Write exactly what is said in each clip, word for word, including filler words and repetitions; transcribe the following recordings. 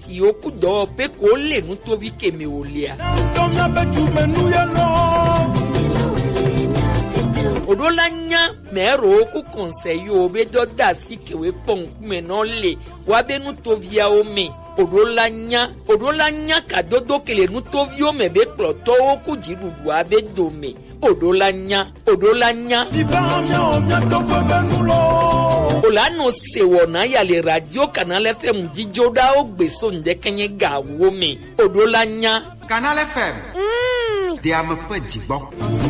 ki o ku do pe ko le nu to vi ke me o le a odola nya mero ku conseil o be do da si ke we pon me no le wa be nu to via o me odola nya odola nya ka dodo ke le nu to vi o me be klo to o ku jirudu a be do me odola nya odola nya ola no se wona ya le radio canal F M jijoda o gbe so nde kenye ga wo me odola nya Canal F M mm de am pe jigbo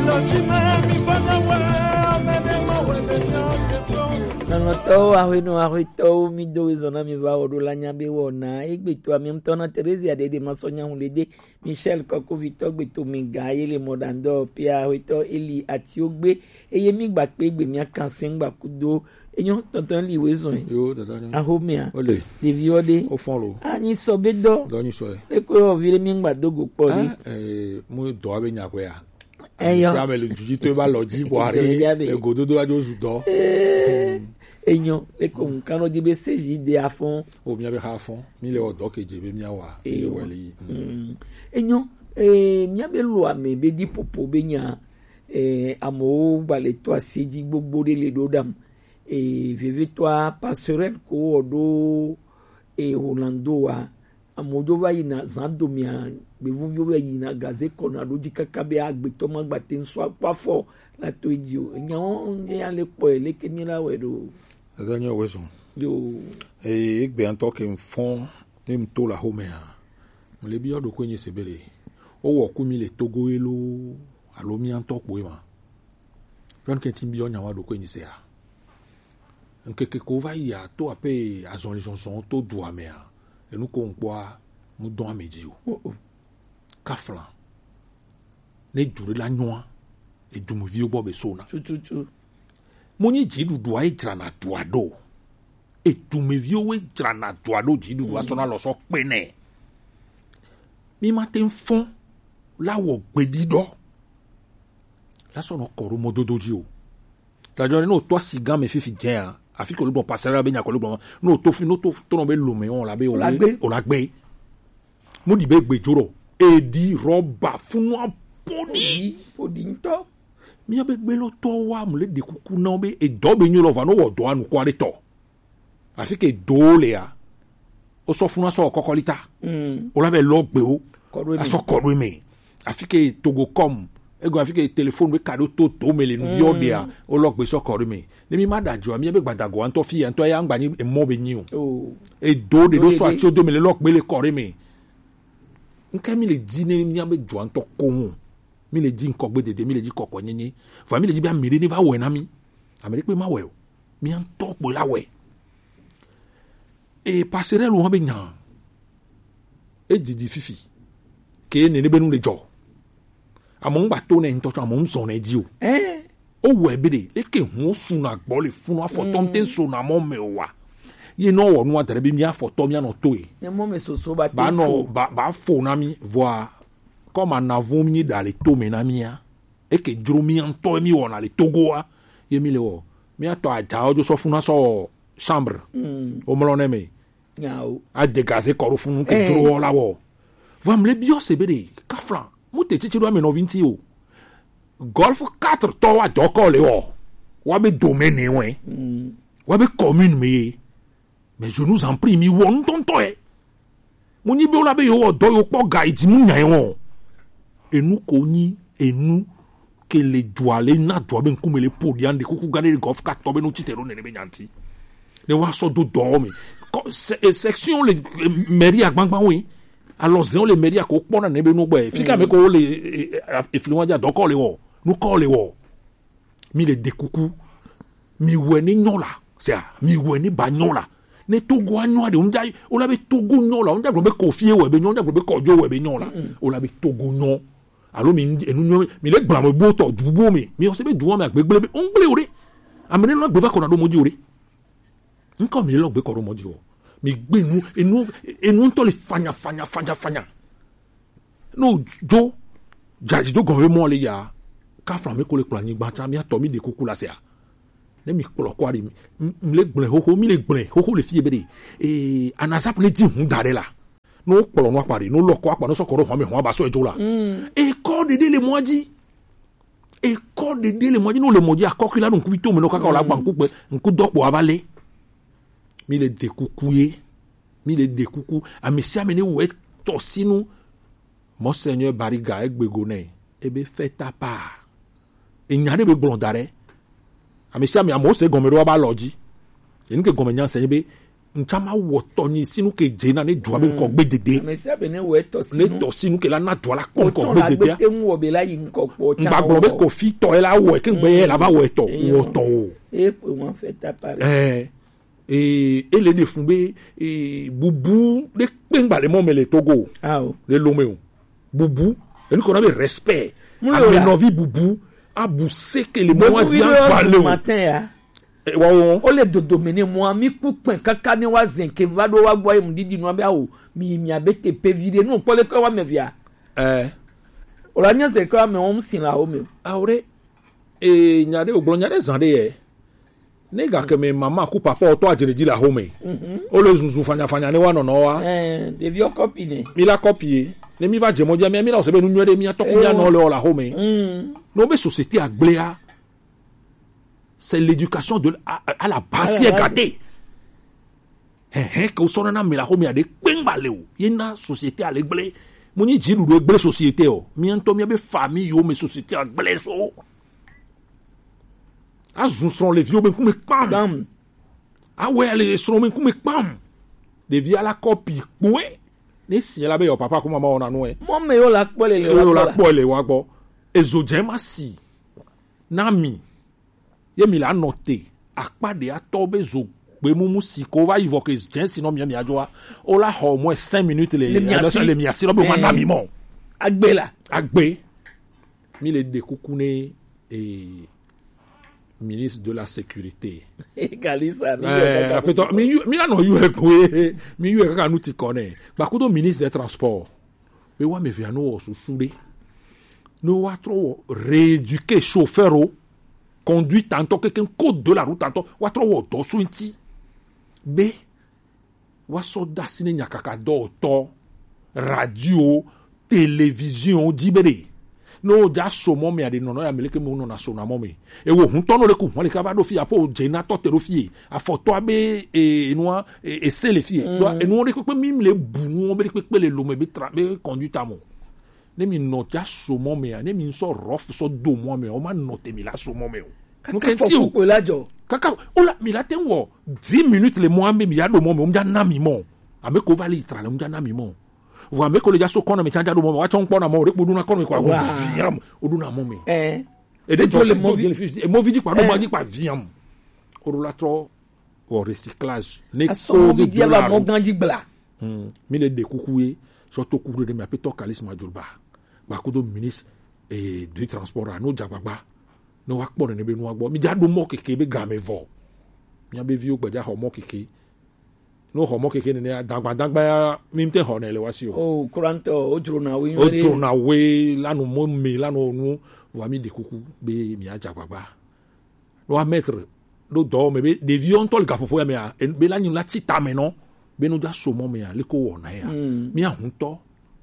no to awe no awe to mi do zona mi va odola nya be wona egbe to ami mtona Teresa de de masonya hulede Michel Koko Victor gbe to mi ga yele modando pia awe to Eli ati ogbe eye mi gba pe gbe mi kan se ngba kudo eyan tonton li we zon yo dada ni ahomia ole de viode o fon lo ani so be do do ni so e e ko o vire mi ngba dogo po ni eh mo do abe nya ko ya eyan sa me le juji to ba lo ji bo are e gododo ajo su do eyan e ko nkan no di be seji de afon o mi abe ha fon mi le odo keje be mi awa e wele eyan eh mi abe lo ame be di popo be nya eh amo bale to aseji gbogbo de le do dam e vive toi passerelle ko odo e Rolando a amodo va ina zandomia be vuvio va ina gaze kona do di kakabe agbe to ma gba ten so pa fo la to idio nya on ya le po ele ke mi la we do ganyo weson yo e egbe an to ke fon nem to la home a le bi odo ko yin sebere o wo ku mi le togo elo alo mi an to po e ma ron ke tin bi onya wa do ko yin se a nkeke ko va ya to ape azon les chansons to do amea e nu ko npo a mu don ameji o kaflan ne jure la noa e du mu vi o bo be so na tu tu tu mo ni ji dudu ai trana tuado e du me vi o we trana tuado ji dudu aso na lo so pe ne mi ma ten fon lawo gbedido la so no koro mododoji o tajo no to sigan me fifi jen afi ko le bon passer be nya ko le bon no to fi no to to no be lo me on la be o la gbe o la gbe mo di be gbejoro e di roba funu apodi podi nto mi abe gbe lo to wa mo le de kuku na be e do be nyu lo va no wo do anu ko ale to afi ke do le a o so funu so kokolita mm o la be lo gbe o aso kodo me afi ke togo com ego afike telephone we kado to to mele nu yo dia o lo gbe so kori mi ni mi ma dajo mi e be gbadago an to fi en to ya ngba ni e mo be yin o e do de do so ati o do mele lo gbe le kori mi nka mi le di ni mi abe jo an to kohun mi le di nko gbe dede mi le di kokko yin fa mi le di bi amire ni va we na mi amire pe ma we o mi an to po la we e passerelle o be nyan e didi fifi ke ne ne be nu le jo among bato ne ntoto among so na ji o eh o we be de e ke hu su na gbo le funu afoto mten so na mo me wa ye no wo nu atere bi mi afoto mi na to e ne mo me so so ba ba no ba ba fo na mi voir comme en avons mi dans les to me na mi a e ke juro mi anto mi wona le togo a ye mi le wo mi ato aja o jo so funu so chambre mm. o mo lo ne me nyao a dégager ko funu ke juro la wo va me le bio se be de kaflan mo te chichi do me no vinti o golf quatre to wa joko le o wa be domaine we mm. wa be commune me mais je nous en prie mi won tonto e mo ni be o la be yo do yo po ga iti mu nyan won enu ko ni enu ke le joale na do be nkume le podi ande kuku gane golf quatre to be no chitero ne be nyanti le wa so do do me section le mairie agbangban we alors zéro les médias ko pona ne be no gbe fika me ko le influencer doko le wo nu ko le wo mi le dekuku mi we ni nyola c'est à mi we ni ba nyola ne togo anyo de unja o la be togo nyola unja gbe ko fie we be nyola gbe ko jo we be nyola o la be togo nyo alo mi enu nyo mi le gbra mo bo to dubo mi mi o se be duwo mi agbegbe on gbe ore amene no gbe va ko na do moji ore nko mi le lo gbe ko ro moji o mi gbe nu enu enu to le fanya fanya fanya fanya no jo jaji do gonwe mo le ya ka fra me ko le plan ni gba ta mi ato mi de kuku la se a ne mi klo kwari mi le gble ho ho mi le gble ho ho le fie be de eh anasap ne ti hun dare la no kpɔlɔ no akpa de no lɔkɔ akpa no sɔkɔrɔ hɔn mi hɔn aba sɔ edzo la ekɔ dede le mɔa dzi ekɔ dede le mɔa dzi no le mɔ dzi akɔkui la no nkubi to me no kaka o la gba nku kpɛ nku dɔkpɔ ava le mi le de kuku ye mi le de kuku ame sia ame ne wɔ etɔ sinu mɔsɛnyɛ bariga egbego nɛ ebe fɛ ta paa enya de be gblɔ da ɖe ame sia ame amewo se gɔme ɖo aba lɔ dzi enu ke gɔme nya sɛ nye be ntsama wɔ tɔnyi sinu ke dze na ne dua be ŋkɔ gbe dede ame sia ame ne wɔ etɔ ne sinu tɔ sinu ke la na dua la kɔ ŋkɔ ɔtsɔn gbe la dedea gbete ŋu wɔ be la yi ŋkɔ kpɔ ŋgbagblɔ be kofi tɔ ye la wɔ ke ŋgbe ye la va wɔ etɔ wɔ tɔ o e pe wɔn fɛ ta pa ɖe ɛɛ ee ele de fun be ee bubu de kpengba le mɔ me le Togo awo le lome o bubu enu kɔ na be respect Mu le o la. amenɔvi bubu abu seke le mɔ gbogbo wa di video agbale du o matin ya ɛ wa wɔn o le dodome ne mua mi ku kpɛn kaka ne wa zɛn ke va ɖo wa gbɔ ye mu didi nua be awo mi mi abe te pe vi de nu kpɔ le kɔ wa me via ɛɛ o la nye zɛ kɔ wa me wɔn si la o me awo de ee nya de o gblɔ nya de zan de yɛ ne gake me mama ku papa ɔtɔ adzeredzi le ahome o le zuzu fanyafanya ne wa nɔnɔ wa ɛɛ ɖevi kɔpi ne mi la kɔpi ye ne mi va dze mɔdzi mia mi la o se be nu nyuie de mia tɔku mia nɔ le wɔ le ahome. Non, mais société à Gléa, c'est l'éducation de à, à la base À qui la est base. gâtée. Hein, hein, que vous sortez mais la home a des pengbaleo. Il y a une société à l'églé. Mon y dit nous de société oh. Mi anto mi abe famille yo mais société à Gléa so. Ah, nous serons les vieux ben comme pam. dam Ah ouais, les seront ben comme pam. Des vieux à la copie. Ouais. Ne si la be yo papa comme maman on a nous. mɔ me yo la kpɔ le le Yo wa la kpɔ kpɔ le wa gbɔ ezodze si nami ye mi la nɔte akpa de atɔ be zo gbemumu si ko va yi vɔ ke dze si nɔ mia mia dzo wa o la xɔ au moins cinq minutes le Le miasi. le miasi lɔ be o ma Eh. nami mɔ agbe la agbe mi le de kuku ne eh, ministre de la sécurité galisa mi eh apetɔ mi yu mi la nɔ yu ekoe mi yu kaka nu ti kɔ ne gbakoto ministre des transports pe wa me via no wɔ susu de no wa trɔ wɔ rééduquer chauffeur o conduit tantôt quelqu'un code de la route tantôt wa trɔ wɔ dɔ so ŋuti be wa sɔ dasi ne nyakaka dɔ tɔ radio télévision dibere n'o ja so mɔ mi a de nɔnɔ ya mele ke mo nɔna so na mɔ mi ewo huntɔ no le ku wɔle kaba do fi apo jena tɔ te do fi afɔtɔ abe enua ese le fi do enuwo de kpekpe mi le bu nuwo be de kpekpe le lome be tra be conduite amo ne mi nɔ ja so mɔ mi a ne mi sɔ rɔf sɔ do mɔ mi o ma nɔ te mi la so mɔ mi o kaka fɔ koko la jɔ kaka o la mi la te wɔ dix minutes le mɔ an be mi ya do mɔ mi o mi ja na mi mɔ ame ko va le tra le o mi ja na mi mɔ vɔ ame ko le ja so kɔnɔ mi ca ja do mɔ mi wa tsɔ nkpɔ na mɔ o de kpo duna kɔnɔ mi kɔ Wow. a viam o duna mɔ mi ɛɛ ede Ojo jɔ le le mɔvi- mɔvi di kpa do Eh. mɔ di kpa viam o do la trɔ wɔ recyclage ne asɔmɔ bi de di aba mɔ ganji gbla Hmm. mi le de kuku ye sɔtɔ kuku de mi apetɔ kalisima joliba gbakodo ministre eh, du transport a n'o jagbagba ne wa kpɔ nene be nua gbɔ mi dza do mɔ keke be game vɔ miabe viwo gbɛdza xɔ mɔ keke n'o xɔ mɔ keke nene dagbadagba ya mi te xɔ ne le wa si o o kurantɔ o dzro na wo o tso na we lanu mo me lanu nu wa mi de kuku be mi adza gbagba ne wa mettre ɖo dɔwɔ me be ɖeviwo ŋutɔ le gaƒoƒo ya mea en- be la nyi la tsi tame nɔ be no dza so mɔ mea le ko wɔna ya mia ŋutɔ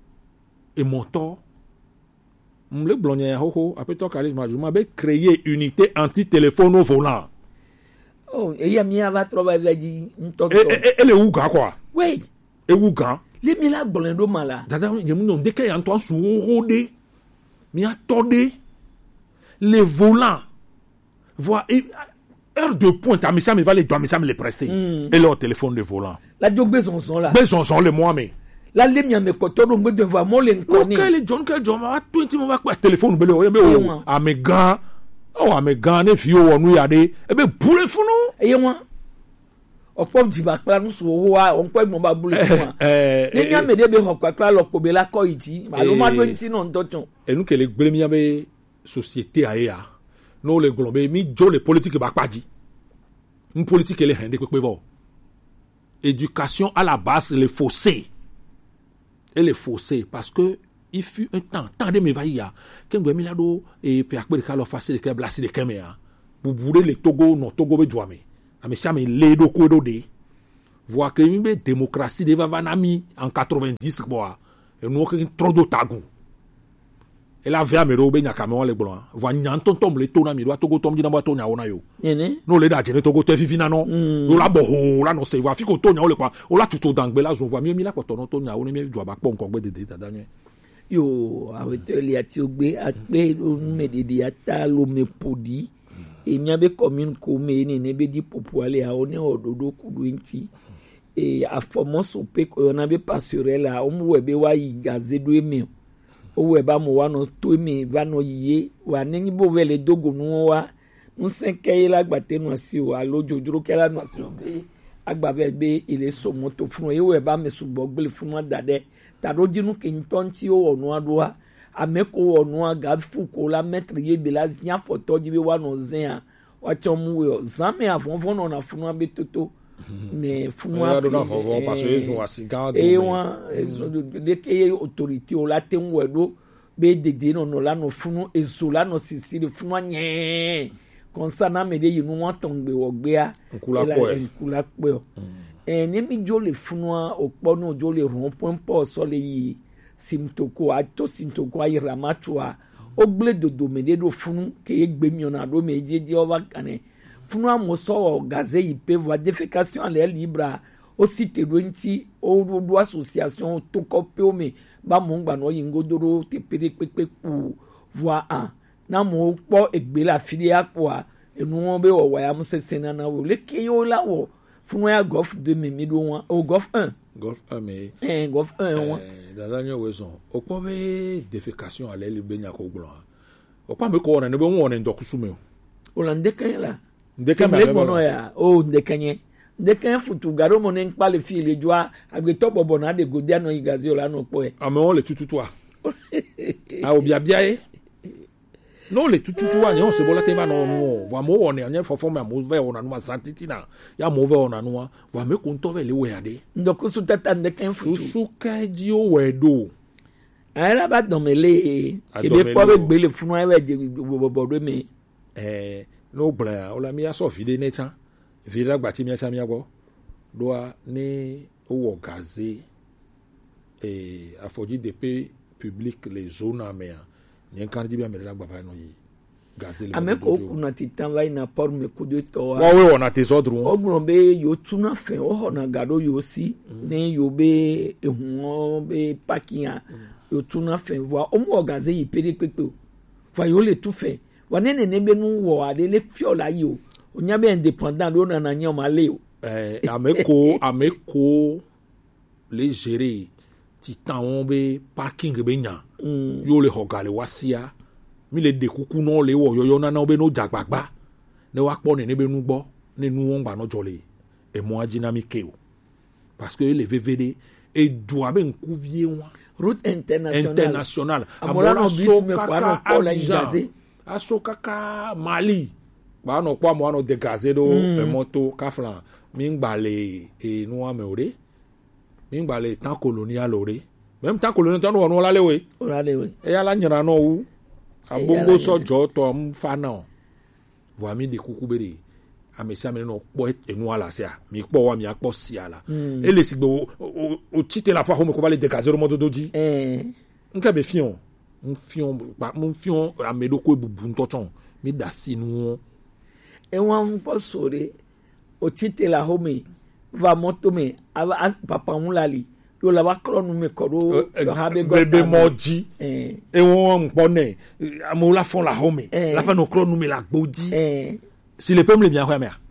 emɔtɔ m le gblɔ nya ya xoxo aƒetɔ karisma juma be créer unité anti téléphone au volant o eya mi ava trɔ va ɖe dzi e ŋutɔ e tɔ e ele wu gan quoi wei ewu gan le mi la gblɔ ɖo ma la dada yemu nyɔ deke ya ŋutɔ su xoxo de miatɔ de le volant voit et, heure de pointe ame sia ame va le do ame sia ame le pressé ele wɔ téléphone de volant la dzo gbe zɔzɔn la be zɔzɔn le mɔa me la le miame kɔtɔ ɖo ŋgbe devɔ amewo le ŋkɔ n'o ne kɛ le jɔn kɛ jɔn ma wa to eti ma va kpa téléphone bele o ye be Eye o wa. ame gan ɔ ame gan ne fi o wɔ nu ya de e be bule funu. eye wa ɔkpɔ dziba kpla nusu wo wa ɔnkpɔ egbɔn ba bulu ti wa ɛɛ ne miame de be xɔ kpakpla lɔ kpo be la kɔ yi ti alo ma do ŋuti nɔ ŋutɔ tsɔ enu ke le gble mia be société a ye ya n'o le gblɔ be mi dzo le politique ba kpa dzi n politique le hɛn de kpekpe vɔ éducation à la base le fossé et le fossé parce que il fut un temps temps de me va yi ya ke ŋgɔ mi la do e pe akpɛ ɖeka lɔ fa se ɖeka bla si ɖeka me ya bubu ɖe le togo nɔ togo be dua me ame sia ame lé ɖokui ɖo de voir que mi be démocratie de va vanami en quatre-vingt-dix quoi et nous que trop de tagou et la via me robe nya Cameroun le blanc va nyanton tom le tona mi doit togo tom dina bato nya ona yo ene no le da jene togo te vivina no no la bo ho la no se va fi ko to nya o le kwa o la tuto dangbe la zo va mi mi la ko to no to nya o ni mi do ba po nko gbe de de dadanye yo awete li ati ogbe ape onu medede ata lo me podi e mi abe commune ko me ni ne be di popuale a oni ododo kudu nti e afomo so pe ko na be passerelle a omu we be wa yi gazedo emi o we ba mo wa no to emi va no yiye wa ni bo vele dogo nu wa nsenke la gbate no asi o alojojuro kela no asi o be agbabe be ile so moto fun e we ba me subo gbele fun dade tado jinu kinton ti o onu adoa ameko onu aga fuko la metre ye be la zia foto jibe wa no zia wa chomu we zame avonvon no na funu abetoto ne funu a do na fofo parce que ils ont asiga do e wa de ke autorité o la ten wedo be dede no no la no funu ezola no sisi funu nye konsana me de yinu won tongbe wo gbe a nkula pe eh ni mi jo le funu opo no jo le ron point po so le yi simtoko a to simtoko a ramachua ogle dodo me de do funu ke egbe mi ona do me jeje over kane funu amoso gaze ipe voie défécation à l'air libre aussi te do nti o do association to kopio me ba mo ngba no yingodoro te pere pepe ku voie a na mo po egbe la filia kwa enu won be wo wa ya musesena na wo le ke yo la wo funu ya golf deux me mi do wan o golf un golf un mais eh golf un wan dans la raison o po be défécation à l'air libre nya ko gbo o pa me ko wona ne be won ne ndokusume o la ndekanya la ndekanya le bono ya o ndekanye ndekanya futu garo mo ne npa le fi le joa agbeto bobo na de godia no igazi o la no po e ame on le tututwa a o bia bia e no le tututwa ni on se bola te va no mo va mo wona anya fofo me mo ve wona no santitina ya mo ve wona no va me ko nto ve le we ade ndokusu tata ndekanya futu susu ka di o wedo ala ba domele e be po be gbele funu e we je bobo do me eh no bla o la mi aso fide neta fide agba ti mi acha mi agbo do a ni o gaze eh afoji de pe public les zones amea ni kan di bi amela agba fa no yi gaze le ameko kuna titan vai na por me kudo to wa we wona te so dru ogbon be yo tuna fe o hona gado yo si ni yo be ehun be pakia yo tuna fe wa o mo gaze yi pere pepe fa yo le tu fe wanene nebe nu wo ade le fiola yo onya be indépendant do na nanya ma le eh ameko ameko le gérer titan on be parking be nya mm. yo le hogale wasia mi le de kuku no le wo yoyo na na be no jagbagba ne wa po ne nebe nu gbo ne nu won gba no jole e mo dynamique o parce que le V V D e doit ben couvie won route internationale internationale amola no bis me kwa no ko la injaze asokaka Mali ba no kwa mo no de gazedo mm. e moto kaflan mi ngbale e nu wa me ore mi ngbale tan colonial ore même tan colonial tan no la lewe la lewe e ya la nyara no wu abongo sojo to m fa na vo mi de kukubere amesi amene no po enu ala sia mi po wa mi apo sia la mm. e le sigbo o tite la fa ho me ko vale de gazedo moto doji eh nka be fion un fion ba mon fion amedo ko bubu ntochon mi da sinu e wan po sore o tite la home va moto me ava papa mulali yo la ba kronu me koro yo habe go bebe moji eh e won po ne amula fon la home la fa no kronu me la gboji eh si le peut me le bien faire mais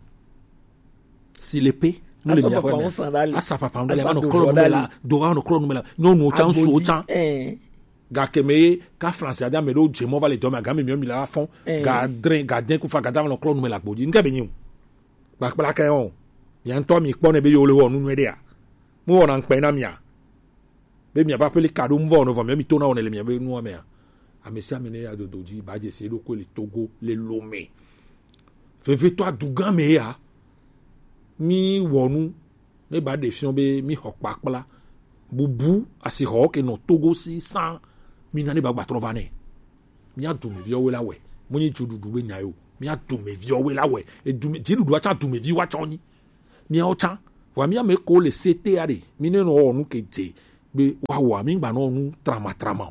si le peut nous le bien faire a sa papa mulali no kronu me la do no kronu me la no no chan so chan eh ga keme ka France ada me do jemo va le do ma ga me mi la fon ga drin ga den ku fa ga da no klon me la gboji nka be yin ba kpla ka on yan to mi po ne be yo le wo nu ede a mu wona npe na mia be mi ba pele kado mvo no va me mi to na wona le mi be nu me a amesi amene ya do doji ba je se do ko le Togo le Lomé feve toi dugan me ya mi wonu me ba de fion be mi hokpa kpla bubu asi ho ke no Togo si san mi na ne ba gbatro vane mi adu me vio we la we mo ni jududu we nyayo mi adu me vio we la we e du me jidu acha du me vi wa choni mi o cha wa mi ame ko le sete are mi ne no onu ke je be wa wa mi gba no nu trama trama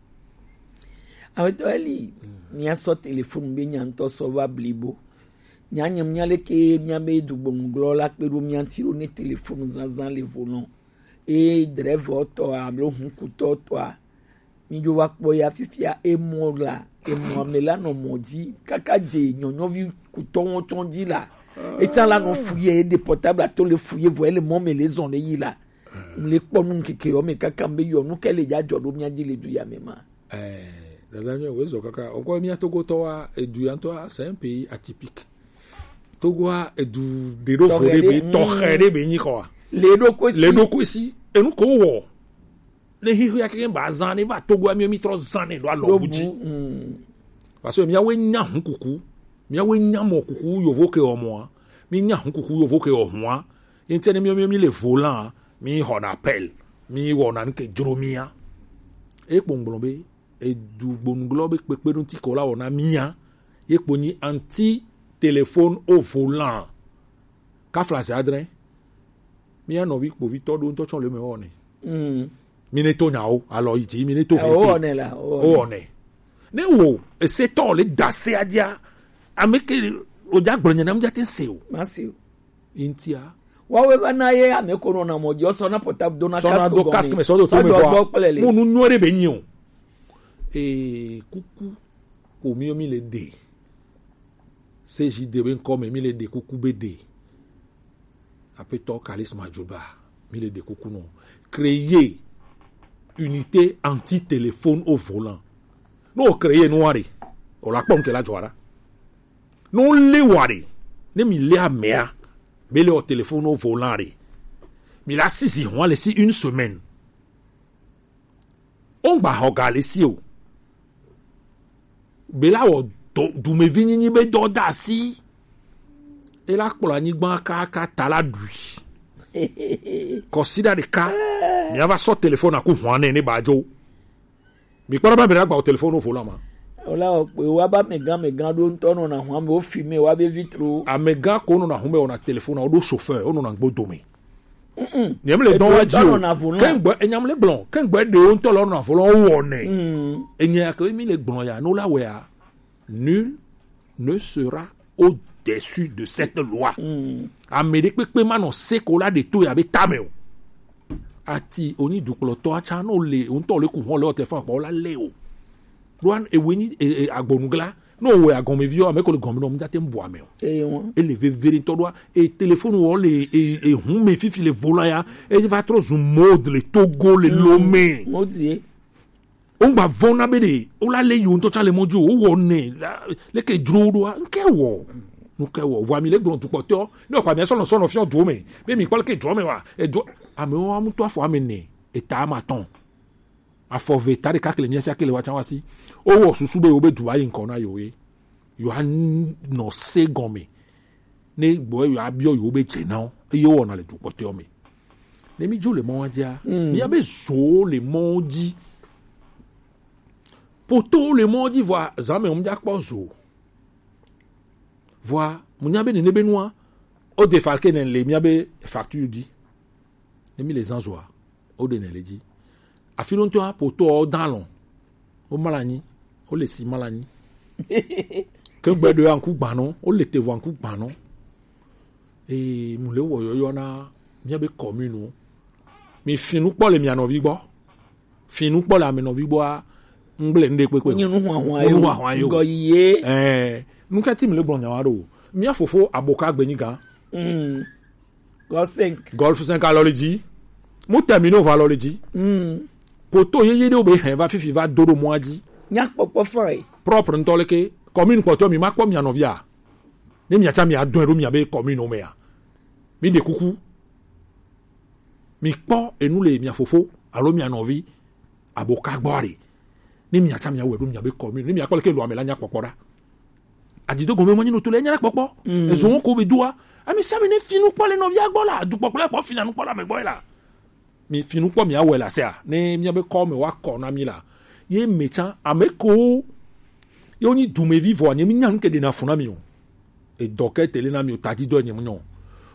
aweto eli nya so telephone be nya nto so va blibo nya nyam nya le ke nya be dugbon glo la pe ro nya tiro ne telephone zanzan le volant e driver to a lo hun kuto to a mi jo wa po ya fifia e mo la e mo amela no moji kaka je nyonyo vi kuto won tonji la et ça là non fouiller des portables à tous les fouiller voir les mômes et les on les là les ponu keke o me kaka mbe yo nu kele ja jodo mi adi le du ya mema eh dadanya wezo kaka onko mi Togo to wa edu anto c'est un pays atypique Togo a edu de do fo de be to xere be ni ko le do ko le do ko si e nu ko wo le hihu ya ke ba zan va Togo mi mi tro zan e do alo buji parce que mi awe nya hunkuku mi awe nya mo kuku yo voke o mo mi nya hunkuku yo voke o mo intene mi mi le volant mi hon appel mi wona nke dromia e pongblombe e du bonglobe pepe dun ti kola wona mia e poni anti téléphone au volant ka flase adren mi no vi po vi todo nto chon le me woni mm mi ne to nyao alo iti mi ne to fe o ne la o ne ne wo e se to le dase adia ameke o ja gbronya na mja ten seo masio intia wawe bana ye ameko no na mojo so na portable dona casque so na do casque me so do to me fois mo nu nuore be nyon e kuku ko mi o mi le de se ji de ben comme mi le de kuku be de apeto charisme joba mi le de kuku non créer unité anti-téléphone au volant no créer noire o la pom que la joara no le ware ne mi le amea bele au téléphone au volant mi la sisi on laisser une semaine on va regarder si o bela o du me vini ni be do da si e la pola ni gban ka ka tala dui consider the cas mi ava so téléphone aku hwane ne bajo mi ko ba be la gba au téléphone au volant ma ola pe wa ba megan megan do ntono na ho am o filmer wa be vitro a megan ko no na ho me on a téléphone o do chauffeur o no na gbo domi mm nyam le don waji o ken gbo enyam le blon ken gbo de o ntolo na volant o wone mm enya ko mi le gbon ya no la we a nul ne sera au-dessus de cette loi mm amérique pe pe ma no se ko la de to ya be tameo ati oni duklo to acha no le o ntolo ku ho le o te fa pa o la le o Luan e weni e agonugla no we agome vio ameko le gomno mja te mboa me e won e le veveri to doa e téléphone wo le e e hun me fifi le volant ya e va trop zoom mode le Togo le Lomé modi on ba vona bede o la le yun to cha le moju o wo ne le ke dro do nke wo no ke wo wa mi le glon tu poto no pa mi so no so no fi o do me be mi pa le ke dro me wa e do ame o amu to afo amene e ta maton afo vetare ka kele miasa kele wa chanwasi o wo susu be obe dubai nkan na yo e yo an no se gome ne gbo yo abio yo be je na e yo na le du pote o me ne mi jo le mo aja mi abe zo le mondi poto le mondi voa zame o mja kpo zo voa munya be ne be noa o defalke ne le mi abe facture di ne mi les anzoa o de ne le di afilon to poto o dalon o malani o le si malani ke gbedo anku gbanon o le te vo anku gbanon e mu le wo yoyo na mi be commune mi finu po le mi anovi gbo finu po la mi anovi gbo a ngle nde pepe ni nu hwan ayo go yiye eh nu ka ti mi le gbon yan wa ro mi afofo aboka gbeniga mm golf cinq golf cinq alology mo termino valology mm poto yeye de obe hen va fifi va dodo moaji nya popo foi propre ntoleke commune poto mi makpo mi anovia ni mi acha mi adon ero mi abe commune o me ya mi de kuku mi po enu le mi afofo alo mi anovi aboka gbore ni mi acha mi awe ero mi abe commune ni mi akole ke lo amela nya popora ajido gome mo ni no to le nya popo ezo won ko be dua ami sami ne finu po le novia gbola du popo le po finanu po la me boy la mi finu po mi awe la se a ne mi abe ko me wa ko na mi la ye mecha ameko yo ni du me vivo anye mi nyan ke de na funa mi o e doke tele na mi o taji do anye mo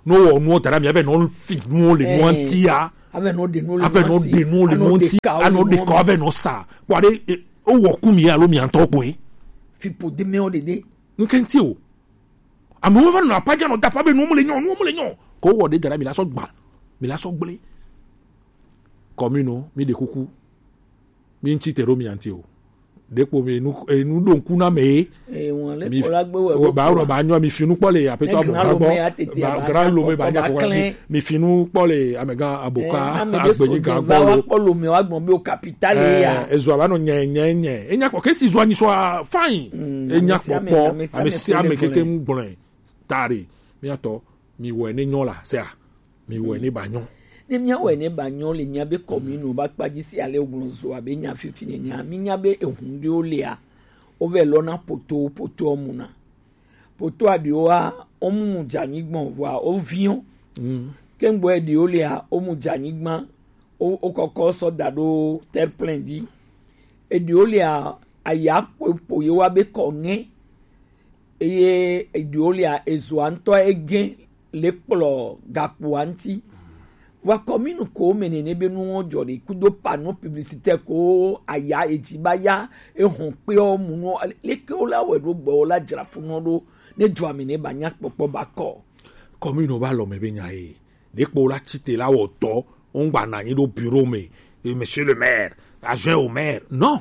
no wo no tara mi ave no fi no le no antia ave no de no le ave no de no le no antia ano de ko ave no sa kware o wo ku mi alo mi anto po e fi po de me o de de nkenti o ami wo fa no apaja no da pa be no mo le nyon no mo le nyon ko wo de dara mi la so gba mi la so gble komino mi de kuku mi nchi tero mi anti o depo mi nu enu do nku na me eh won le ko la gbe we ba ro ba yan mi finu pole apeto aboka bo ba gran lo me ba ja ko mi finu pole amega aboka agbeyin ga bo lo polo mi wa gbon mi o capital ya ezo aba no nye nye nye enya ko ke si zo ani so fine enya ko po ame si ame keke ngbon tari mi ato mi wo ni nyon la se a mi wo ni ba nyon ne mia we ne ba nyon le mia be komino ba kpaji si ale ogunzo abe nya fifi ne nya mi nya be ehunde olia over lona poto poto omuna poto adioa omu jani gbon voa ovion mm kengbo edi olia omu jani gbon o kokko so dado tel plein di edi olia aya popo ye wa be konge eye edi olia ezo anto egen le plo gapu anti wa kominu ko menene be nu ojori kudo pano publicité ko aya etiba ya ehun pe omu no leke ola we do gbo ola jira fun no ne jo amene ba nya popo ba ko kominu ba lo me be nya e depo la chite la wo to on gba na yin do bureau me monsieur le maire adjoint au maire non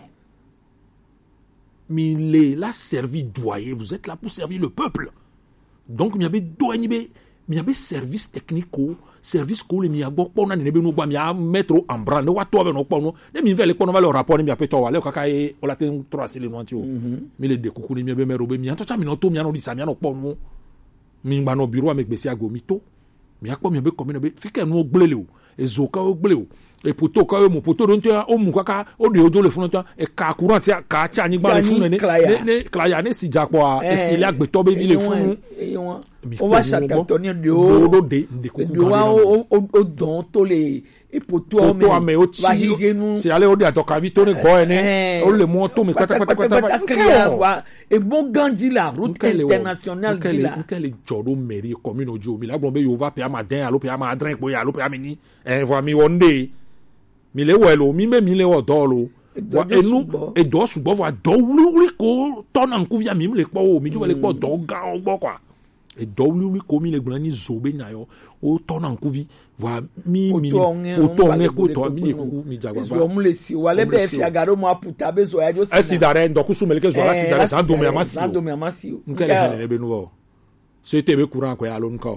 mais les la servi doyer vous êtes là pour servir le peuple donc il y avait douane be il y avait service technique service ko le mi agbo pona ne be no gba mi a mettre en branle wa to be no pono de mi vele pono va le rapport ni mi apeto wa le kaka e o la ten trois sile no anti o mi le de kuku ni mi be mero be mi anto mi no to mi no di sa mi no pono mi gba no bureau me gbesi ago mi to mi akpo mi be komi no be fike no gblele o ezoka o gble o e poto ka o mo poto don tia o mu kaka o de ojo le fun tia e ka courant tia ka tia ni gba le fun ne ne klaya ne si japo a e si le agbeto be le fun o wa shakato ni de o do de de ko de wa o o don to le e poto o me ame o ti si ale o de atoka vi to ne gbo ene o le mo to mi pata pata pata e bon gandi la route internationale di la nkele jodo mairie commune ojo mi la gbon be yo va pe amadin alo pe amadrin po ya alo pe amini e vo mi wonde mi le welo mi me mi le o do lo wa enu e do sugbo wa do wuli wuli ko to na nku via mi le po o mi jo le po do ga o gbo kwa e do wuli wuli ko mi le gbon ni zobe na yo o to na nku vi wa mi mi o to nge ko to mi le ku mi jagba zo mu le si wa le be fi agaro mo aputa be zo ya jo si e si dare ndo ku su me le ke zo la si dare sa do me amasi sa do me amasi nkele hele be nu o se te be courant ko ya lo nko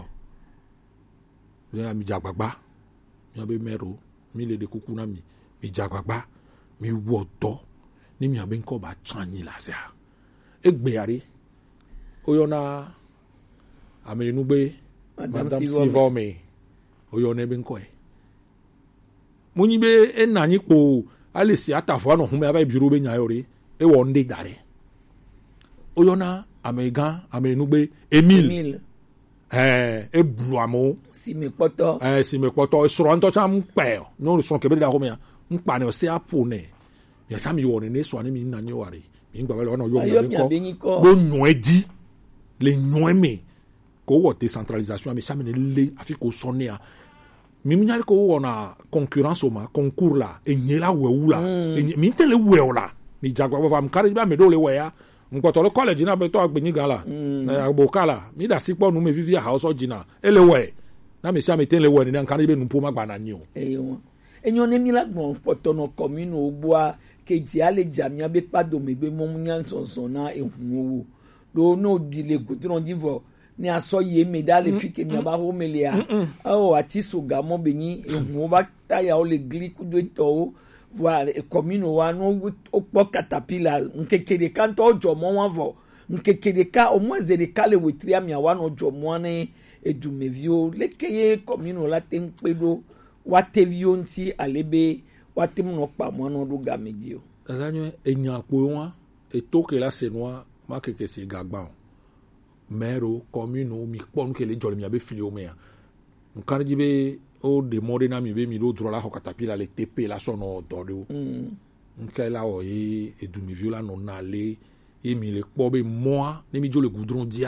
ya mi jagba mi be mero mi le de kuku na mi mi jagbagba mi wodo ni mi abe nko ba chanyi la sia egbe ari oyona amenu gbe madame Sivome oyona be nko e munyi be enanyi po alesi atafo no hume aba biro be nyayore e wo nde dare oyona amega amenu gbe Emile eh e bluamo si me poto eh si me poto soro nto cha mpe no so ke be da ho me mpa ne o se apo ne ya cha mi wo ne so ani mi na nyi ware mi ngba be no yo mi ko bo nyon edi le nyon me ko wo décentralisation mi cha mi le afiko sonne a mi mi nyale ko wo na concurrence o ma concours la enyela wewu la mi tele wewu la mi jagwa ba am kare ba me do le we ya nkotoro college na be to agbenyi gala na agbokala mi da sipo nu me vivi house ojina elewe na me sia me ten lewe ni na kan be nu po magba na nyi o eyo enyo ne mi la gbon poto no commune ogboa keji ale jamia be pado me be mo nya sonson na ehun owo do no dile gudron divo ni aso ye me dale fike mi ba ho melia o ati suga mo benyi ehun ba taya o le gli kudo to voilà e commune wa no okpo caterpillar nkekere kan to jomo wan vo nkekere ka o mo zere kale wetria mi wa no jomo ne edumevio lekeye commune la tenpedo watevio nti alebe watem no pa mo no do gamedio aganyo enya po wa etoke la senwa ma keke se gagba mero commune mi pon ke le jole mi abe filio me nkarji be o de mode na mi be mi do dro la ho caterpillar le T P la sono dodo mm nke la o e edumevio la no na le e mi le po be moi ne mi jo le goudron dia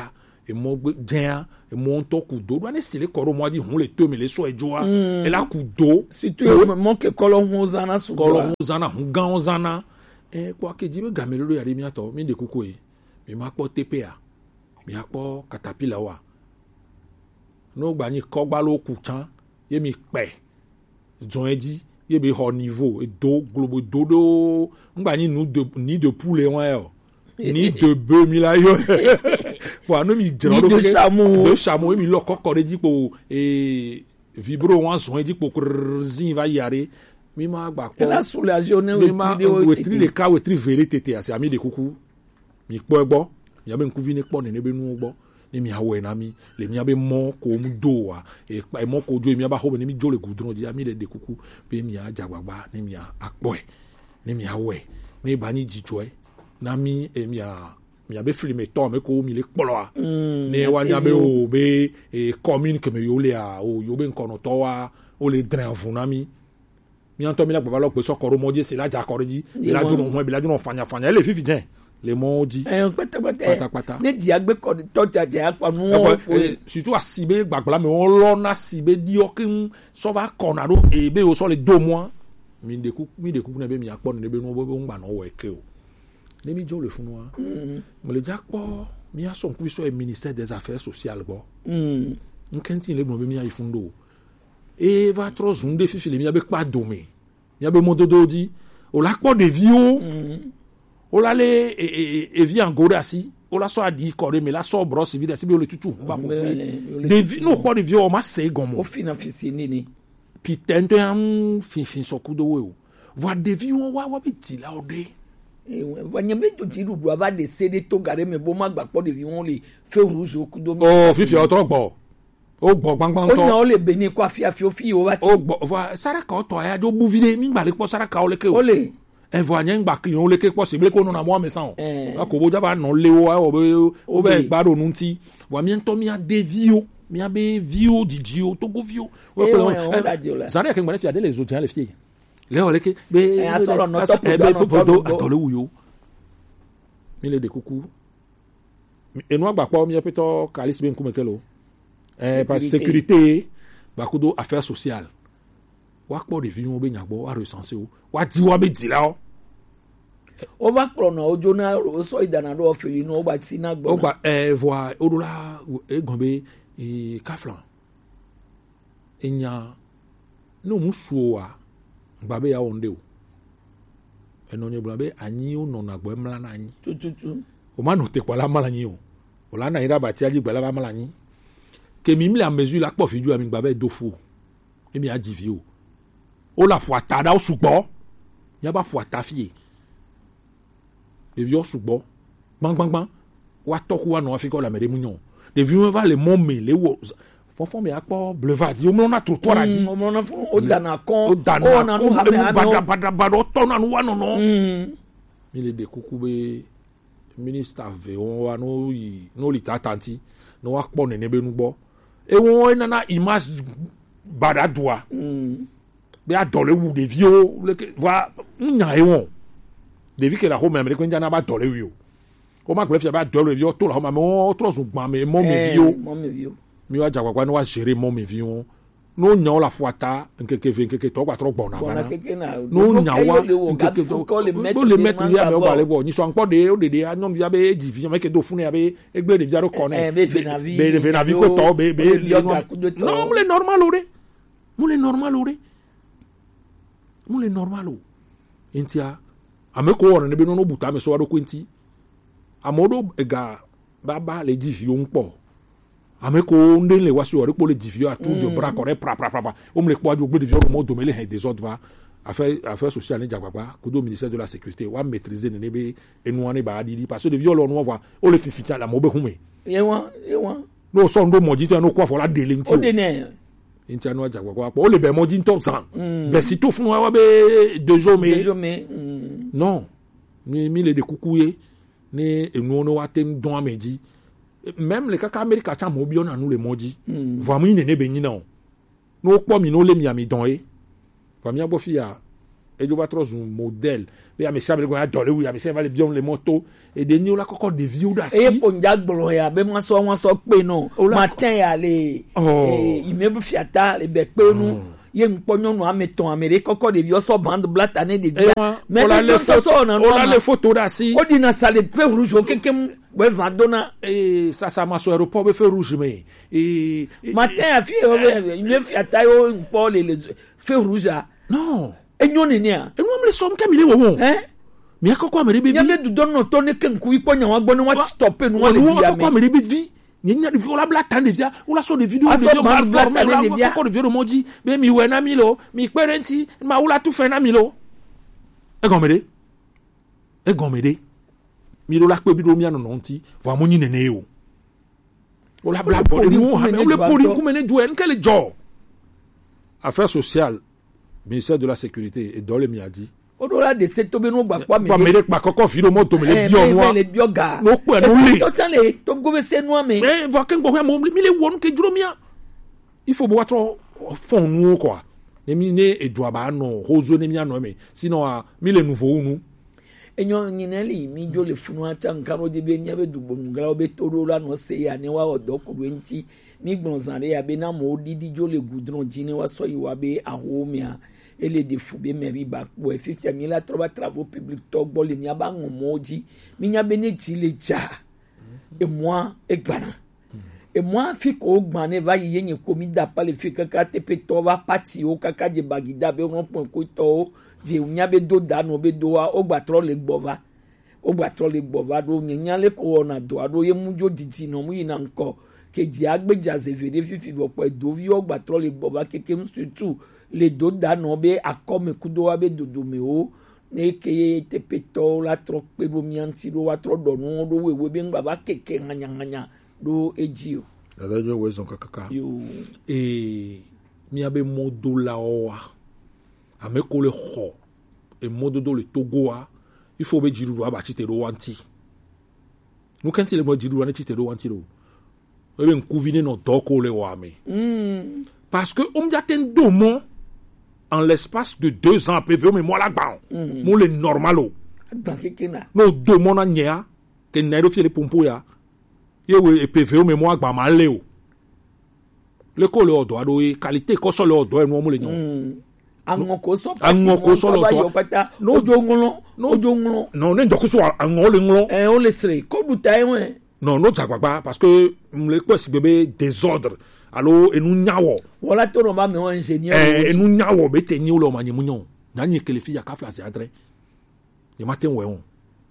et mon bien et mon to kudo do ne sile koro mo di hun le to mi le so ejoa e la kudo surtout mon ke kolo hunzana su kolo hunzana hun gan hunzana e kwa ke jibe gamelo ya remi ato mi de kuku e mi ma po T P A mi apo Caterpillar wa no gba ni ko gba lo ku tan ye mi pe zon eji ye be ho niveau e do globo dodo ngba ni nu de ni de poulet won e ni de bœuf mi la yo bo anu mi jran do de chameau de chameau mi lo kokore dipo e vibro wan son dipo zin va yare mi ma gba ko la soulagé on mi ma wetri le ka wetri vérité te asi ami de kuku mi po egbo mi abe nku vi ni po ne be nu egbo ni mi awe na mi le mi abe mo ko mu do wa e pa e mo ko jo mi aba ho ni mi jo le gudron di ami le de kuku be mi a jagbagba ni mi a apo e ni mi awe ni ba ni jijo e na mi e mi a mi abe filme to me ko mi le polo a ni wa ni abe o be e commune que me yo le a o yo be nkono to wa o le dren fun na mi mi anto mi la baba lo pe sokoro moje se la ja koroji e la jo no ho e la jo no fanya fanya le fifi jen le moji eh pata pata pata ne di agbe ko to jaja apa nu surtout a sibe gbagba me on lo na sibe di o kin so va konado e be o so le deux mois mi de ku mi de ku na be mi apo ne be no bo ngba no wo eke o ne mi jo le fun wa mo le ja po mi a son ku so e ministère des affaires sociales bo mm nkanti le bo be mi a ifundo e va trop zunde fifi le mi abe pa domi mi abe mododo di o la po de vio o la le e e e vi angora si o la so adi kore me la so bro si vida si be o le tutu ba mo de vi no po de vi o ma se gomo o fina fisi nini pi tento am fin fin so kudo we o va de vi o wa wa be ti la o de e va nyame jo ti ru do va de se de to gare me bo ma gba po de vi won le fe rouge o kudo o fifi o tro gbo o gbo gbangban to o na o le be ni kwa fi afi o fi o wa ti o gbo va saraka o to ya jo bu vide mi gba le po saraka o le ke o o le e vo anya ngba ki on le ke possible ko no na mo mesan o ko bo jaba no le o o be o be gbaro nu nti wa mi ento mi a de vio mi a be vio di dio to go vio we ko zare ke ngba ti ade les autres les filles le o le ke be e asoro no to be podo atole wuyo mi le de kuku enu agba pa mi e peto kalis be nku mekelo eh par sécurité ba kudo affaires sociales wa po de vio be nyagbo wa recenser o wa di wa be di la o o ba pro na ojo na o so idana do ofiri no o ba ti na gbo o gba eh voi odola e gombe e kaflan enya no musuo wa gba be ya onde o eno nye bla be anyi o no na gbo emla na anyi tututu o ma no te kwa la mala anyi o o la na ira ba ti aji gba la ba mala anyi ke mi mi la mesure la po fiju ami gba be dofu e mi aji vi o o la fuata da o sugbo ya ba fuata fie de vieux sugbo bang bang bang wa toku wa no afika la mere munyon de vieux va le mommer le wo fofo me akpo boulevard yo mo na trottoir di o mo na o dana kon o dana na no ha me bada bada bada to na no wa no no mi le de kukube minister ve won wa no yi no li tatanti no wa po ne ne be nu gbo e won na na image bada doa be adole wu de vieux le va nya e won de vi que la home americaine jana ba dole wi o o ma gbe fi ba dole wi o to la home me o tro so gban me mo me vi o mo me vi o mi wa jagwa no wa gérer mo me vi o no nya o la fuata nkeke ve nkeke to gba tro gbon na bana no nya wa nkeke to le mettre ya me o ba le bo ni so anpo de o de de anyon bi abe eji fi me ke do fun ya be egbe de jaro ko ne be na vi be na vi ko to be be no mo le normal o re mo le normal o re mo le normal o entia ameko wona ne be no buta me so wado kwenti amodo ega baba le jifi o npo ameko nde le wasi ori po le jifi a tout de bras correct pra pra pra o me le po ajo gbe de viol mo do mele he des autres va affaire affaire sociale ni jagbagba ko do ministère de la sécurité wa maîtriser ne be enu ani ba di parce que de viol on voit o le fifitia la mo be hume ye won ye won no so ndo moji to no kwa fo la dele nti o de ne inti anu jagbagba o le be moji nto san be si to funu wa be deux jours mais deux jours mais non mi mi le de kukuye ni enu no wa tem don ameji même le kaka america cha mo bi ona nu le moji vraiment ni ne be nyina o no po mi no le mi ami don e fa mi abo fi ya et je vois trop un modèle mais mais ça veut dire que oui mais ça va les bien les motos et des ni la koko de vieux da si e ponja gboro ya be mo so won so pe no matin ya le e imebu fiata le be pe nu ye nponyo no ameton amere koko de vieux so bande black année de vieux mais on a les photos on a les photos da si o dina sale feu rouge kekem we vandona et ça ça ma so aéroport be feu rouge mais et matin ya fi le fiata yo npo le feu rouge non e nyoni ni a e mo me so mka mi le wo hein mi akoko amere be vi ya be du don no to ne kenku ipo nya wa gbo ni wa stop nu wa le vi ya akoko amere be vi ni nya de vi la black tan de via ou la so de vidéo de vidéo mal formé la akoko de vidéo mo di be mi we na mi lo mi parenti ma ou la tu fe na mi lo e gomede e gomede mi lo la pe bi do mi anu no nti wa mo nyi nene o o la black body mo ha me o le poli ku mene du en quel job affaires sociales ministère de la sécurité et dans le miadi odola de seto be no gba kwa me pa me pa koko fi lo mo to me le bio no le bio ga no pe no le to tan le to go be se no me mais va ken bo mo mi le won ke juro mia il faut bo watro fon nu quoi ne mi ne edua ba no hozo ne mi ano me sinon a mi le nouveau nu enyo nyineli mi jo le funu ata nkaro de be nya be dugbo ngala be toro la no se ya ne wa odo ko enti mi gbonzare ya be na mo didi jo le goudron jini wa so yi wa be ahomia ele de fube meri ba po e fifty mille la troba travaux publics to gbo le mi aba ngon moji mi nya be ne ti le ja et moi e gbana et moi fi ko gbane va yi yenye komi da pa le fi kaka te pe to va parti o kaka de bagida be ron pon ko to je nya be do da no be do wa o gba tro le gbova o gba tro le gbova do nya le ko na do ado ye mu jo diti no mu yi na nko keji agbeja zevere fifi vo po do vi o gba tro le gbova keke mu surtout le do da no be akome kudo wa be dodo me o ne ke te peto la tro pe bo mi anti do wa tro do no do wewe be ngba ba keke nganya nganya do eji o la daño we zon kaka yo e mi abe modo la oa ame ko le ho e modo do le Togo a il faut be jiru aba chite do wanti nu kan ti le mo jiru ane chite do wanti do e be nkuvine no do ko le wa me mm parce que on ya ten do mon en l'espace de deux ans P V O mais moi la gba mo le normalo gba keke na no do mon na nya ke na do fi le pompo ya ye we P V O mais moi gba ma le o le ko le odo ado e qualité ko so le odo e no mo le nyon ango ko so ango ko so lo to no jo ngolo no jo ngolo non ne ndoko so ango le ngolo eh o le sre ko du tai we non no jagbagba parce que le ko si bebe désordre allo enu nyawo wala to no ba me won ingénieur eh enu nyawo be te ni o lo ma ni munyon na ni kele fi ya ka flas adre ni matin we on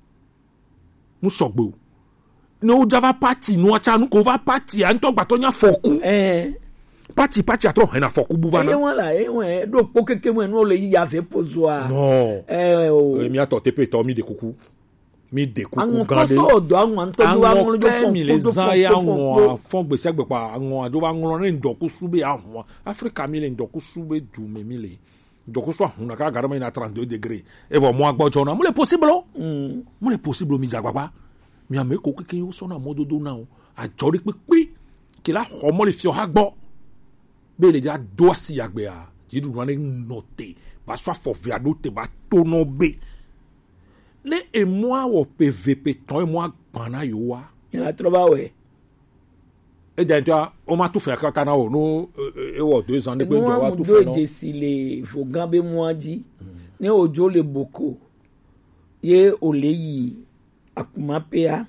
mu sogbo no java party no acha nu ko va party an to gba to nya foku eh party party atro na foku bu bana eh wala eh we do po keke we no le ya fe pozoa non eh o mi ato tepe to mi de kuku mi de kuku gande gande an ko so do an to do an lo jo mi les an ya won fon gbese agbe pa an ado wa nlo ni ndoku sube ahun Africa mi le ndoku sube du me mi le ndoku so ahun na ka garama na trente-deux degrés e vo mo agbojo na mo le possible mm mo le possible mi jagbagba mi ame ko keke yo so na mododo na o ajori pepe ke la ho mo le fi o ha gbo be le ja do si agbe a jidu wan ni note ba so fo vi ado te ba to no be le e moi wo P V P ton e moi gbana yo wa il a trova we e den toi o ma tout faire ka na o no e wo deux ans de pe wa tout faire no de si le fo gambe moi di ne ojo le boko ye oleyi akumapea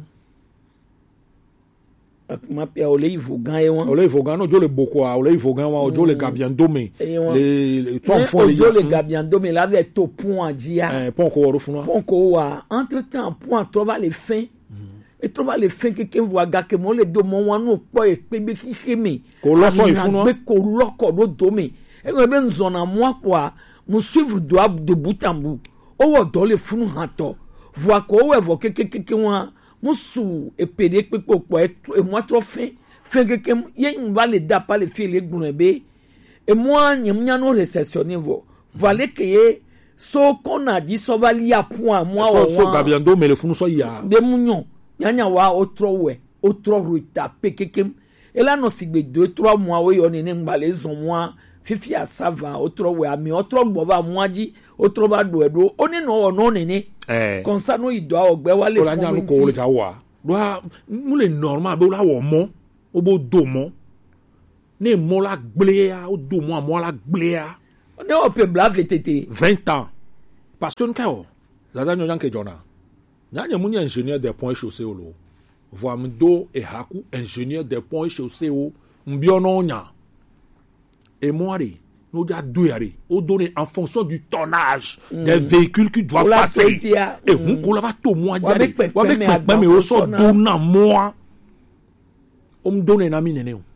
akumapea oleyi vogan e won oleyi vogan no jo le boko a oleyi vogan wa ojo le gabiandome le ton fo le ojo le gabiandome la ve to pont dia eh pont ko woro funu pont ko wa entre temps pont trova le fin et trova le fin que voit ga que mo le do mo wan no po e pe be kikeme ko lo so ifunu be ko loko do do me e go be nzona mo kwa mo suivre do de bout en bout o wo do le funu hato voit ko we vo kekeke wa musu epede pepo po e moi trop fin fin que ye va le da pas le fil le gun be et moi nyam nya no réceptionner vo valait que ye so qu'on a dit so va li a point moi so so gabiando mais le funu so ya de munyon nya nya wa o trop we o trop ruta pekeke et là no sigbe deux trois mois we yo ne ngba les on moi fifi asava otro we ami otro gbo ba muaji otro ba do edo oni no ono nene eh konsa no ido ogbe wale fun ola nyan ko le jawa do mu le normal be la wo mo obo do mo ne mo la glea o do mo mo la glea on est au peu blave tété vingt ans parce que nkao dada nyan ke jona nyanya mu ingénieur des ponts chaussés lo voa mdo e haku ingénieur des ponts chaussés o mbiono nya et moi nous dia douari au donner en fonction du tonnage mm. des véhicules qui doivent Ola passer petia, et mm. on ko la va to moi dia Avec wa avec pekpe, mais mais o so advan, dona moi o me donner na mi nene o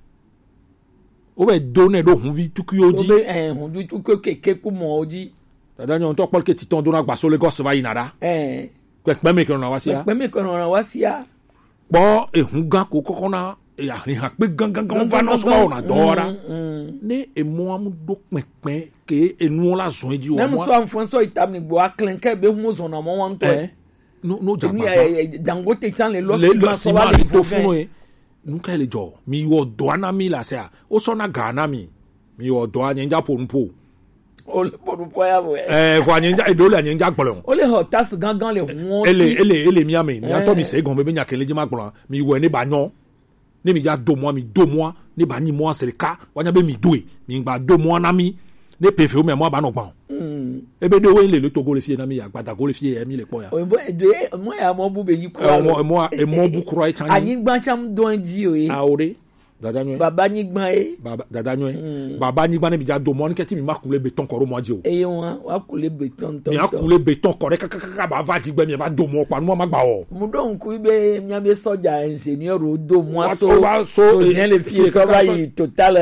o be donner do hun vi tuku oji obe eh on du tout que que ku mo oji dada nyon to pol ke titon dona gba so le gos va inada eh pekpe me ke na wasia pe me kono na wasia bo e hun gan ko kokona e a ni ha pe gan gan gan va no so na dora ne e mo am do pekpe ke enu la zon ji o même mo so enfant so itam ni bo aklenke be hu zo na mo wan to eh no no ni jaba Dangote tan le le losi le ma si so ma va le le fo funu e nunca ele jo mi wo do ana mi la se a o so na gana mi mi wo do anya nja po npo o le po po ya bo eh fo anya nja e do le anya nja gbolo o le hotas gangan le won ele ele ele mi ame mi ato mi se gon be nya kele ji ma gbolo mi wo ni ba nyon ni mi ja do mo mi do mo ni ba ni mo serika wanya be mi do e mi gba do mo na mi ne pe fe o me mo ba no gbon mm ebe de we le le to go le fie na mi ya gbata go le fie e mi le po ya o bo de mo ya mo bu be yi ku e mo mo e mo bu kuro e chan anyi gba cham don ji o e aore dada nwe baba nyi gba e baba dada nwe baba ni gba ne mi ja do mo ni ke ti mi ma kule beton koro mo ji o e won wa ku le beton ton mi a kule beton kore kaka ba va ji gbe mi ba do mo pa no ma gba o mu don ku be nya be soja ingénieur o do mo Wa- so wa- so, so eh, bien le fie fie so kaka ba so- yi total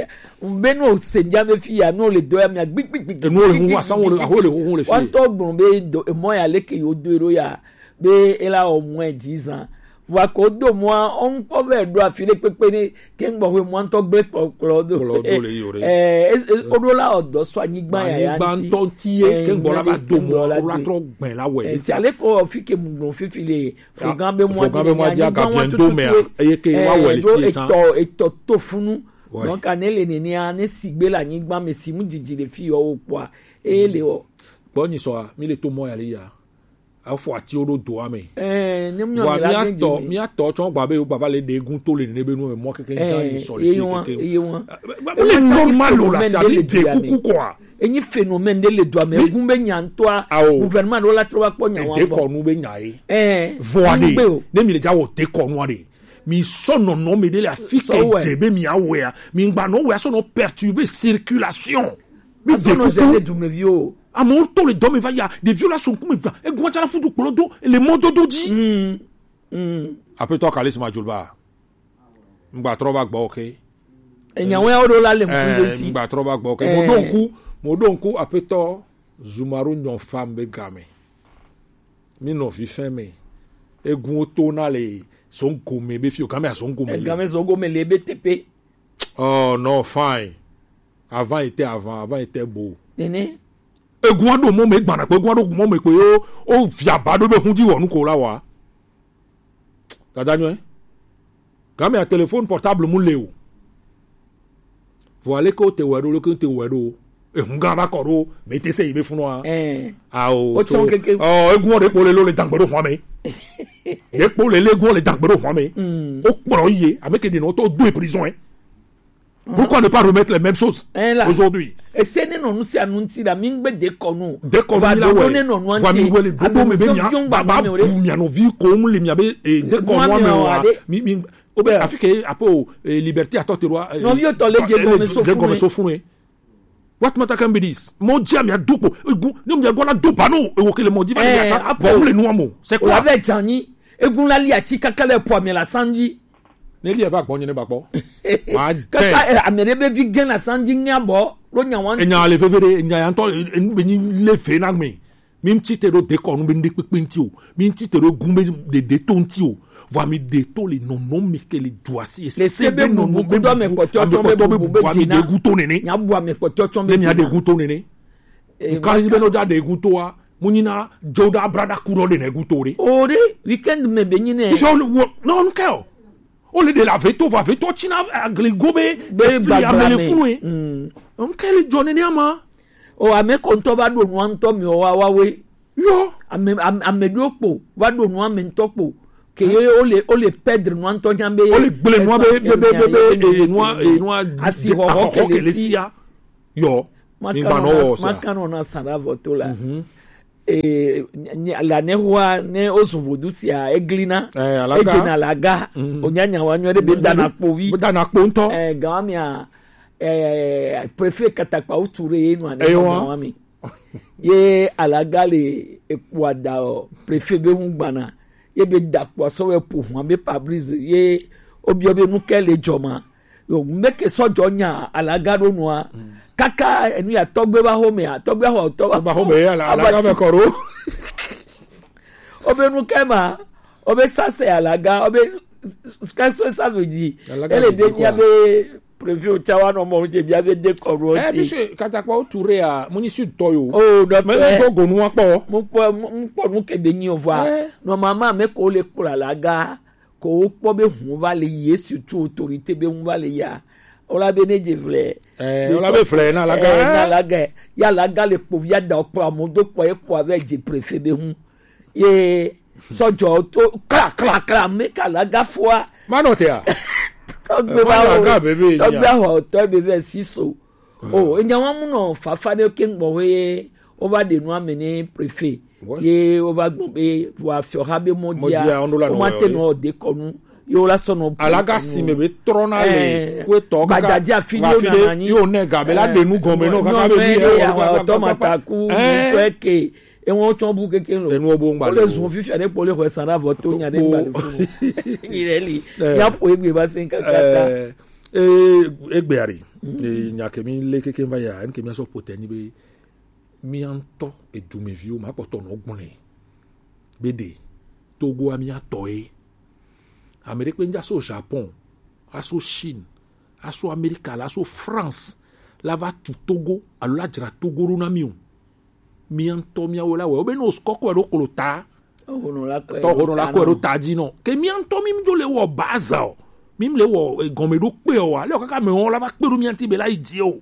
be no se nya be fie ya no le do ya mi gbig gbig gbig enu le hu asan wo le ho le ho le wan fie to gbon be do mo ya leke yo do ero ya be ela o mo e dix ans wa ko do mo on po be do afile pepe ni ke ngbo we mo to gbe pokoro do Pokoro do le yi ore. eh odo la odo so anyi gba ya ni ya gba nti. nton tie Eh, ke ngbo la ba do mo la la de. tro gben la we Eh, ti ale ko fi ke mu gbon fifi le fogan be mo Fogan be mo di aga bien do me a, eye ke wa we le fie tan. eto eto to funu Ouais. donc anele ni ni a ne sigbe la nyi gba me si mu jiji le fi o po a e le o bo ni so a mi le to mo ya le ya a fo ati o do ame eh ne mu wa yo mi la a gen to ji mi a to chon gba be o baba le de egun to le ne be nu mo keke nja ni so le eh fie won keke eh won le normal o la sa mi de kuku quoi enyi phénomène de le doit mais egun be nyanto a Ah, oh. gouvernement do la tro wa po nyan de wa ko nu be nya e eh voade ngbe o. ne mi le ja wo te ko nu ade mi sono no me de la fi So, ke ouais. jebe mi awe a mi ngba no we so no perturber circulation mi Aso no de jele kuku du me vio à mon tour les dommes il va y a des violations comme il va et quoi tu as foutu pour le dos et les mots de dit mm mm après toi Kalis Majulba ngba trova gba OK enyan we o do la le mu eh ti ngba trova gba OK Eh. mo donku mo donku après toi Zumaru nyon femme be game mi no fi feme egun o to na le son gome be fi o game a son gome e game zo go me le B T P oh non fine avant était avant avant était beau nene egun ado mo me gbana pe egun ado mo me pe o o fi abado be hun di wonu ko la wa dada nyo game a téléphone portable mu le o voilà ko te wero ko te wero ehun ga ba koro me te se ibe funu a eh a o O chon keke- oh egun ode po le lo le dangbero ho me de po le le egun le dangbero ho me o poro ye ameke de no to deux prison hein. Pourquoi ne pas remettre les mêmes choses Eh, là. aujourd'hui? e se ne no nu si anunti da mi ngbe de konu Dès qu'on Va a la dodo ouais, ne no nu anti va mi wele dodo me be Abonzo mia, fion ba gba ba mi bu ore. mia no vi ko mu le mia be eh, dès qu'on Moi, moi mi me o wa ade. mi mi o be afike apo eh, liberté à toi roi. Non, vi o to le je go me so funu. so funu. What matter can be this? Mo dia mi adupo, egun, ni mi agona do ba no, e wo kele mo di va Eh, ni ata, apo. ba mu le nu amo. C'est o quoi? la ve tani egun la li ati kakale po mi la sanji Ne li e va gbonye ne ba po. Wa ten. kaka amere be vi gen la sanji ni abo ro nya wan Enya le vevere, enya ya nto enu be ni le fe na mi. Mi nti te ro de ko nu be ndi pepe nti o. Mi nti te ro gun be de de to nti o. Va mi de to le non non mi ke le doasi e Le sebe non bubu non kudo me poto chombe bubu be wa mi tina. de guto nene. nya bua me poto chombe Le mi a de guto nene. Eh, Ka yi be no da de guto a. Munina joda brada kuro de ne guto re. ore weekend me be nyine Iso no no ke o. au lieu de la veto va veto china agrigobe Be fli amele bagrame. funu Mm. on kele jone ni ama O ame konto ba do no anto mi o wa wa we. yo Ame ame ame do po ba do no ame ntopo. Ke ye o le o le perdre no anto nyambe. o le gbele noa be be be be be noa e noa asi ho ho kele sia yo ni ba no wo sa Makano na sara voto la. Eh la ne hua ne osuvodusia eglina. Eh, alaga. Eje na laga. Onyanya wanyo de be dana povi. bo dana kpo nto Eh gamia eh préfet katakpa uture enu ane Eh, wa. gamami. Ye alaga le ekwada o préfet be hungbana. Ye be dakwa so we po hu be Fabrice ye obi obi nu kele joma. Yo make sojo nya alaga do noa. Kaka enu ya togbe ba home ya togbe ho to ba ho be ala ala be koro obe nu kema obe sase alaga obe skaso savedi Alaga ele be de kwa. nya be preview chawa no mo je bia be de koro eh ti biso katakwa o ture a mo ni su toyo oh do me le go gonu apo mo po mo po nu ke be ni ova Eh. no mama me ko le kura alaga ko po be hu va le yesu tu autorité be hu va le ya ola be ne je vle Eh, ola be vle na alaga, eh, eh. na alaga ya alaga le po via da po amodo po e po avec je préfet be hu ye sojo to kla kla kla me ka alaga fois mano te a tọgbẹ Eh, bá wọ́n wọ yà gá bèbè yìí tọgbẹ à. ahọ tọgbẹ bẹ sísò o ìyẹn wọn mú nà fàfà ní kí n gbọ wé ó bá dènù àmì ní préfet What? yé ó bá gbọ pé wà fìọ̀há bẹ mọ Mo jia, ọ̀nà díà lànà ó má wọ̀ tẹnu yìí. ọ̀dẹ kọnu yóò lásán nà. alaga si me be trona le ko to gbàjáde àfihàn yóò nà ní yo ne ga be la de nu gan me no kaka be bi e àwọn ọtọmọtaku nítọ́ẹ̀kẹ́ ẹ̀wọ̀n tó ń bú kékeré lọ ẹnu obo ngba ó lè zùn fífi àdé pọ̀lẹ́ kọ̀ ẹ̀sán àbọ̀ tó yàn dé gbàlẹ̀ fún un ìrẹ́lì yàpò égbè bá sí nǹkan kàkà. eh eh egbeari e nya ke mi le keke va ya en ke mi so pote ni be mi anto e du me vi o ma poto no gbon ni bede Togo ami ato e Amerique pe nja so Japon aso Chine aso America la so France la va tu Togo alo la jira Togo ru na mi o mi anto mi awola we obe no skoko ro kolota ọhụrụ lakọ to hono la ko ro taji no ke mi anto mi jo le wo baza o mi le wo gon me do pe o wa le o kaka me won la ba pe ru mi anti be la iji o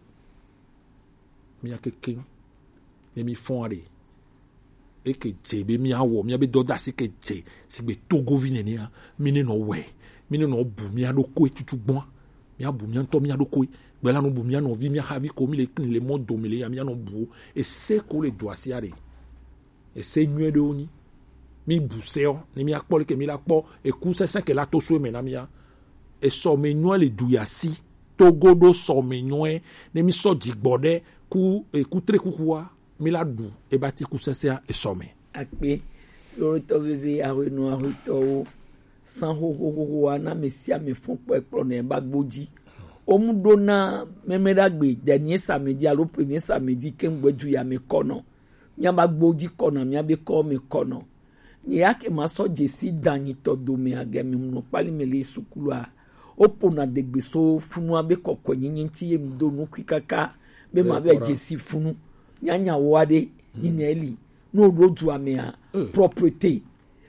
mi akeke ni mi fon are e ke je be mi awo mi be do da si ke je si be Togo vi ne ni a mi ne no we mi ne no bu mi ado ko etutu gbon mi abu mi anto mi ado ko gbe la no bu mi no vi mi ha vi ko mi le kin le mo do mi le ya mi no bu e se ko le do asi are e se nyu de oni mi buseo ni mi akpɔ ke mi la kpɔ eku sese ke la to so me na mi ya e so me nyu le du ya si Togo do so me nyu ne mi so digbɔ ɖe ku eku tre kukua mi la du e ba ti ku sese e so me akpe yorùtọ vivi ahonu ahotọwo san hohohoho anamesi amefun kpọkpọ na ẹba gbójí omudo na mẹmẹdàgbé dẹni samedi alo premier samedi kéńgbẹjú ya mi kọnà miaba gbójí kọnà miabe kọ mi kọnà nyeyake ma sọ jesi danyi tọdome agẹmi mu kpali mele sukulu a opo na degbeso funu abe kọkọ nyinyi ti yemi do nukui kaka be ma be jesi funu nyanyawo ade nyineli n'odo du amia propriété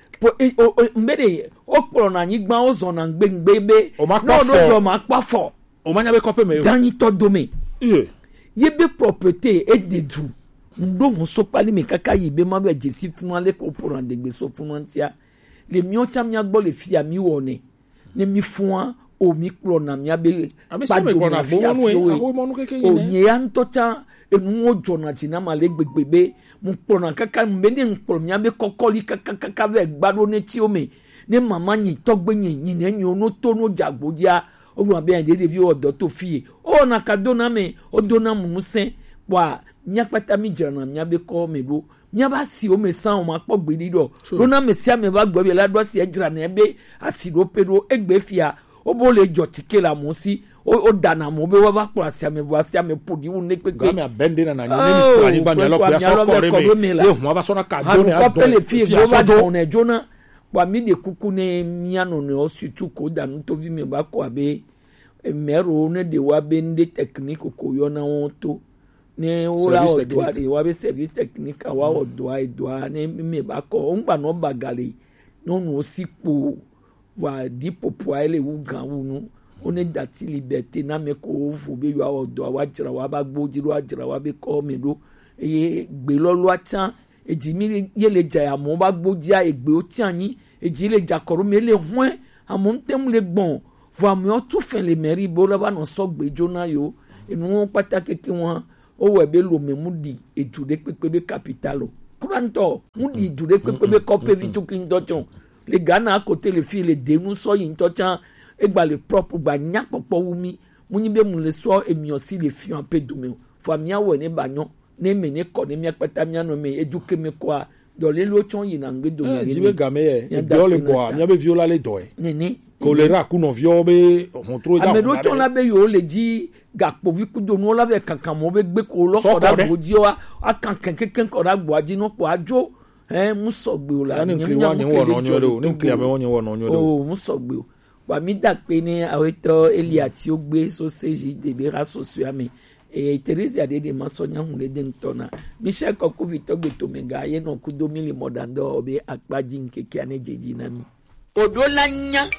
mbede okporo na nyigba ozo na ngbengbe O ma kpa n'odo fo. do ma kpa fo o ma nya be kɔpe me danyi tọdome ye yebe propriété ededu ndo ho so pali me kaka yibe ma be jesi funu ale ko oporo na degbeso funu ntia le mi ocha mi agbo le fia mi wone ne mi fun o mi kporo na mi abe Ami si me gbɔna gbo nu e aho mo nu keke yin ne onye ya ntọcha enu ojo na tina ma le gbegbebe mu kporo na kaka mbe ne nkporo mi abe kokoli kaka kaka ve gbado ne ti ome ne mama nyi tọgbe nyi nyi ne nyi ono to no jagbodia ogun abe yan de vi odo to fi o na ka dona me o dona mu se wa nyakpata mi jira na mi abe ko me bo mi aba si o me san o ma po gbe dido dona me sia me ba gbo bi la do si e jira na ebe asiro pedo egbe fia o bo le jọ tike la mo si o o dana mo be wa ba kpọ asia me bo asia me podi wu ne pepe gba mi abende na na ni Oh, mi ani gba mi alo kwa pe mi aso alo ko be re ko me me la. ye hu aba so na ka do hanu ne kọpẹ le fi fi ego ba aso dọn ẹjọ náà wa mi de kuku ne mianu ne ọsitu ko danu to vi mi ba kọ abe mẹro ne de wa be nde technique ko yọ na wọn to ne wura Service ọdọ technique. ari wa be service technique wa ọdọ ẹdọ ne mi ba kọ o ngba na ọba gale n'onu osi kpo va di popo ele wu gan wu nu one dati liberté na me ko fu be yo odo wa jira wa ba gboji ro ajira wa be ko mi do e gbe lolu atan eji mi ye le ja amo ba gboji a egbe o ti anyin eji le ja koro mi le hun amo ntem le gbon vo mi o tu fen le meri bo la ba no so gbe jona yo enu patake ki won o we be lo me mudi ejude pepe be capitalo kuranto mudi ejude pepe be kope vitu kin doton le gana à côté les filles les dénous so yin to chan e gba le propre gba nya popo wumi muni be mu le so e mi osi le fi un peu dume fo mi awo ne banyo ne me ne ko ne mi apata mi anu me eduke me kwa do le lo chon yin angbe do mi jibe game e bi o le boa mi abe viola le do e nene kolera ku no vio be on tro da amedo chon la be yo le ji gapo vi ku do no la be kankan mo be gbe ko lo ko da bo ji o a kankan keken ko da gbo aji no po ajo eh musogbe o la ni nkliwa ni wo no nyodo ni nkliwa me wo ni wo no nyodo oh musogbe o wa mi da pe ni aweto Elia ti o gbe sausage de be ra sosu ami e Teresa de de masonya hu le de ntona Michel Koko Victor gbe to mega ye no ku do mili modando obe akpaji nkeke ane jeji na mi odo la nya